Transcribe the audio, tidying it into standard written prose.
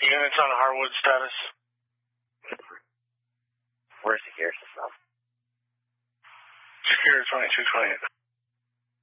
Units on Harwood status. Where's the Garrison from? Secure 2228.